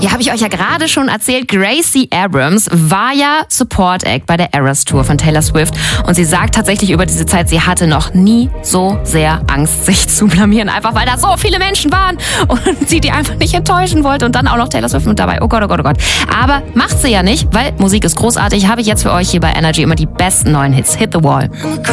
Ja, habe ich euch ja gerade schon erzählt, Gracie Abrams war ja Support Act bei der Eras Tour von Taylor Swift und sie sagt tatsächlich über diese Zeit, sie hatte noch nie so sehr Angst, sich zu blamieren, einfach weil da so viele Menschen waren und sie die einfach nicht enttäuschen wollte und dann auch noch Taylor Swift mit dabei. Oh Gott, oh Gott, oh Gott. Aber macht sie ja nicht, weil Musik ist großartig, habe ich jetzt für euch hier bei Energy immer die besten neuen Hits. Hit the Wall.